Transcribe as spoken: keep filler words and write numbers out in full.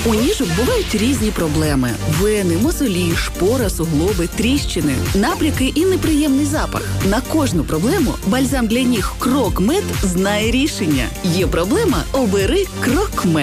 У ніжок бувають різні проблеми. Вени, мозолі, шпора, суглоби, тріщини, набряки і неприємний запах. На кожну проблему бальзам для ніг Крок Мед знає рішення. Є проблема – обери Крок Мед.